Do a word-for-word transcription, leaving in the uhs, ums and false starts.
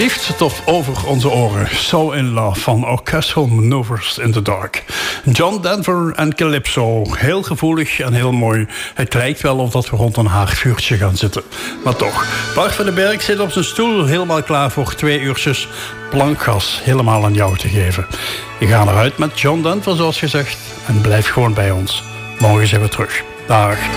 Verliefd tot over onze oren. So in Love van Orchestral Maneuvers in the Dark. John Denver en Calypso. Heel gevoelig en heel mooi. Het lijkt wel of dat we rond een haardvuurtje gaan zitten. Maar toch. Bart van den Berg zit op zijn stoel. Helemaal klaar voor twee uurtjes plankgas. Helemaal aan jou te geven. Je gaat eruit met John Denver zoals gezegd. En blijf gewoon bij ons. Morgen zijn we terug. Dag.